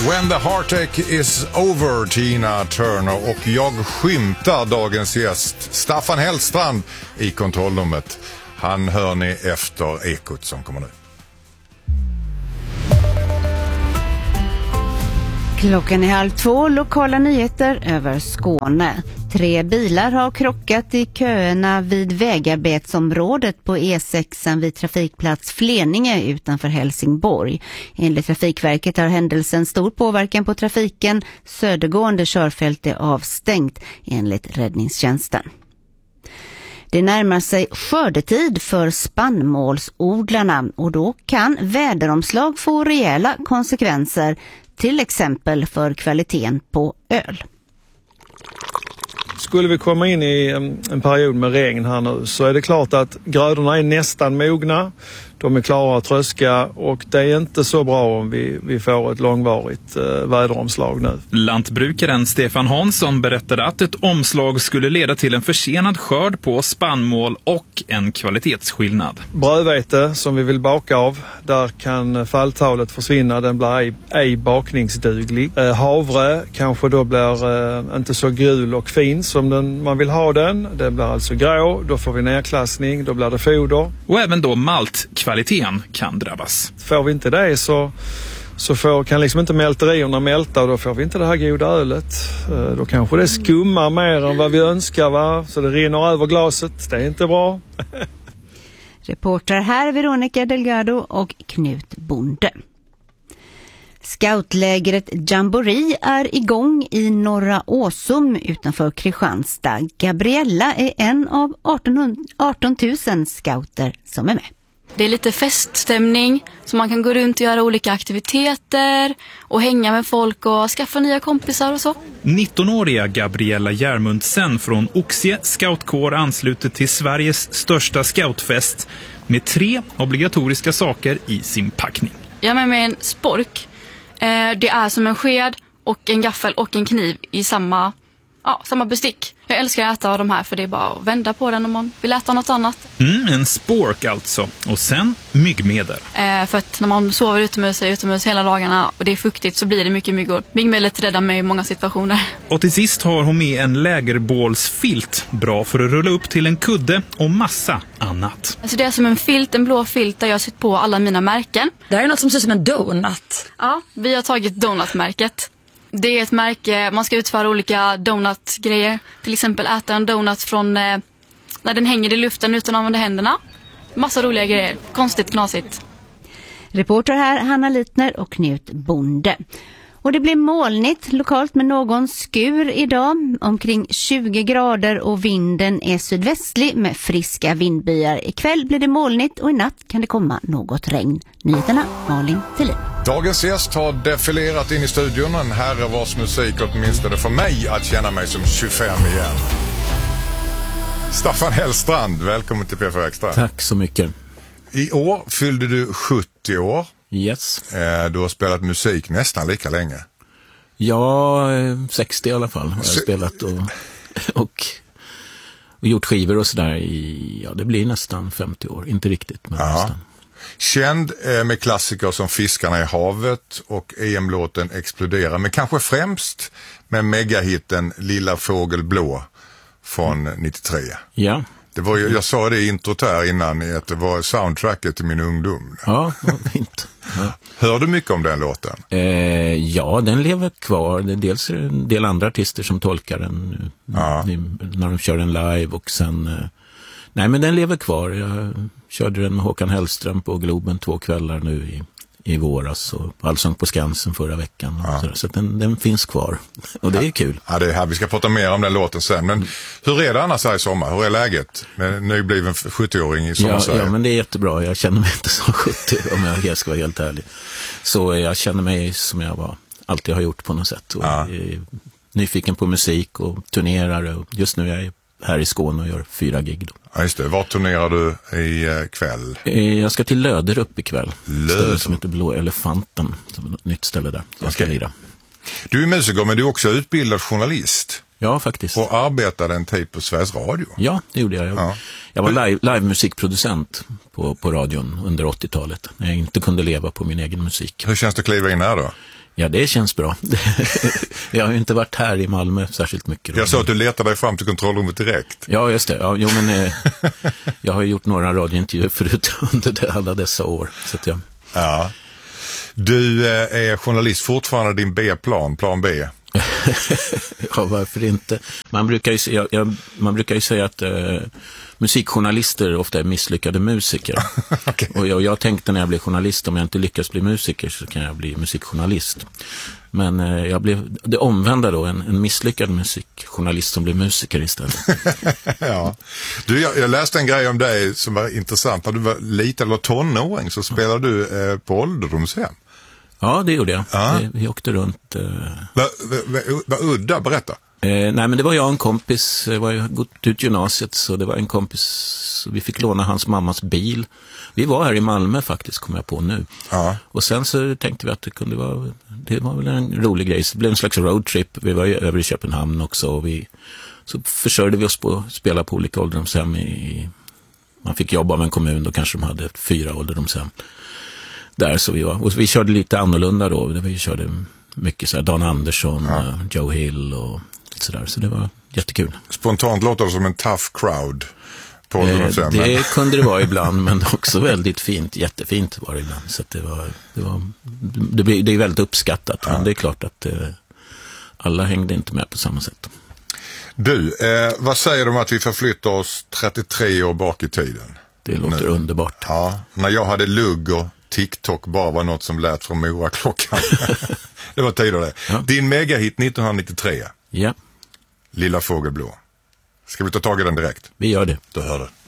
When the heartache is over, Tina Turner, och jag skymtar dagens gäst Staffan Hellstrand i kontrollrummet. Han hör ni efter Ekot som kommer nu. Klockan är 1:30, lokala nyheter över Skåne. 3 bilar har krockat i köerna vid vägarbetsområdet på E6 vid trafikplats Fleninge utanför Helsingborg. Enligt Trafikverket har händelsen stor påverkan på trafiken. Södergående körfält är avstängt enligt räddningstjänsten. Det närmar sig skördetid för spannmålsodlarna och då kan väderomslag få rejäla konsekvenser, till exempel för kvaliteten på öl. Skulle vi komma in i en period med regn här nu så är det klart att grödorna är nästan mogna. De är klara att tröska och det är inte så bra om vi får ett långvarigt väderomslag nu. Lantbrukaren Stefan Hansson berättade att ett omslag skulle leda till en försenad skörd på spannmål och en kvalitetsskillnad. Brödvete som vi vill baka av, där kan falltalet försvinna, den blir ej bakningsduglig. Havre kanske då blir inte så gul och fin som man vill ha den. Den blir alltså grå, då får vi nedklassning, då blir det foder. Och även då maltkvaliteten kan drabbas. Får vi inte det så kan liksom inte mälterierna mälta och då får vi inte det här goda ölet. Då kanske det skummar mer än vad vi önskar, va? Så det rinner över glaset. Det är inte bra. Reporter här Veronica Delgado och Knut Bonde. Scoutlägret Jamboree är igång i Norra Åsum utanför Kristianstad. Gabriella är en av 18 000 scouter som är med. Det är lite feststämning så man kan gå runt och göra olika aktiviteter och hänga med folk och skaffa nya kompisar och så. 19-åriga Gabriella Järmundsen från Oxie scoutkår ansluter till Sveriges största scoutfest med 3 obligatoriska saker i sin packning. Jag har med mig en spork. Det är som en sked och en gaffel och en kniv i samma bestick. Jag älskar att äta de här för det är bara att vända på den om man vill äta något annat. En spork alltså. Och sen myggmedel. För att när man sover utomhus hela dagarna och det är fuktigt så blir det mycket myggor. Myggmedlet räddar mig i många situationer. Och till sist har hon med en lägerbålsfilt. Bra för att rulla upp till en kudde och massa annat. Alltså det är som en filt, en blå filt där jag har sett på alla mina märken. Det här är något som ser ut som en donut. Ja, vi har tagit donutmärket. Det är ett märke, man ska utföra olika donutgrejer. Till exempel äta en donut från när den hänger i luften utan att använda händerna. Massa roliga grejer, konstigt knasigt. Reporter här Hanna Litner och Knut Bonde. Och det blir molnigt lokalt med någon skur idag. Omkring 20 grader och vinden är sydvästlig med friska vindbyar. Ikväll blir det molnigt och i natt kan det komma något regn. Nyheterna, Malin Thelin. Dagens gäst har defilerat in i studion, en herre vars musik åtminstone för mig att känna mig som 25 igen. Staffan Hellstrand, välkommen till P4 Extra. Tack så mycket. I år fyllde du 70 år. Yes. Du har spelat musik nästan lika länge. Ja, 60 i alla fall har jag spelat och gjort skivor och sådär i, det blir nästan 50 år. Inte riktigt, men nästan. Känd med klassiker som Fiskarna i havet och EM-låten Explodera, men kanske främst med megahitten Lilla fågel blå från 93. Ja. Det var ju, jag sa det i introt här innan, att det var soundtracket till min ungdom. Ja, fint. Ja. Hör du mycket om den låten? Ja, den lever kvar. Det är dels en del andra artister som tolkar den när de kör den live och sen... nej, men den lever kvar. Jag körde den med Håkan Hellström på Globen 2 kvällar nu i våras och Allsång på Skansen förra veckan. Och så att den finns kvar. Och det är kul. Ja, det är här. Vi ska prata mer om den låten sen. Men hur är det annars här i sommar? Hur är läget med en nybliven 70-åring i sommarsverige? Ja, men det är jättebra. Jag känner mig inte som 70 om jag ska vara helt ärlig. Så jag känner mig som jag alltid har gjort på något sätt. Och är nyfiken på musik och turnerar. Och just nu är jag här i Skåne och gör 4 gig då. Ja, just det. Var turnerar du i kväll? Jag ska till Löderup ikväll. Ställe som heter Blå Elefanten. Som ett nytt ställe där. Jag ska lira. Du är musiker, men du är också utbildad journalist. Ja, faktiskt. Och arbetade en tid på Sveriges Radio. Ja, det gjorde jag. Jag var live-musikproducent på radion under 80-talet. När jag inte kunde leva på min egen musik. Hur känns det att kliva in här då? Ja, det känns bra. Jag har ju inte varit här i Malmö särskilt mycket. Jag sa att du letade dig fram till kontrollrummet direkt. Ja, just det. Ja, men jag har ju gjort några radiointervjuer förut under alla dessa år. Så att Ja. Du är journalist fortfarande, din B-plan, plan B. Ja, varför inte? Man brukar ju säga att musikjournalister ofta är misslyckade musiker. Okay. Och jag tänkte när jag blev journalist, om jag inte lyckas bli musiker så kan jag bli musikjournalist. Men jag blev det omvända då, en misslyckad musikjournalist som blev musiker istället. Ja. Du, jag läste en grej om dig som var intressant. När du var liten eller tonåring så spelade du på ålderdomshem. Ja, det gjorde jag. Ja. Vi åkte runt. Vad udda, berätta. Nej, men det var jag och en kompis. Jag var gått ut gymnasiet, så det var en kompis. Vi fick låna hans mammas bil. Vi var här i Malmö faktiskt, kom jag på nu. Ja. Och sen så tänkte vi att det var väl en rolig grej. Så det blev en slags roadtrip. Vi var över i Köpenhamn också. Och så försörjde vi oss på att spela på olika ålderdomshem. Man fick jobba med en kommun, då kanske de hade 4 ålderdomshem. Där så vi var. Och vi körde lite annorlunda då. Vi körde mycket så här Dan Andersson, Joe Hill och lite sådär. Så det var jättekul. Spontant låter det som en tough crowd på ålderdomshem. Det kunde det vara ibland, men också väldigt fint. Jättefint var det ibland. Så att det är väldigt uppskattat. Ja. Men det är klart att alla hängde inte med på samma sätt. Du, vad säger du om att vi förflyttar oss 33 år bak i tiden? Det låter underbart. Ja, när jag hade lugg och TikTok bara var något som lät från Mora-klockan. Det var tid det. Ja. Din megahit 1993. Ja. Lilla fågelblå. Ska vi ta tag i den direkt? Vi gör det. Då hör du.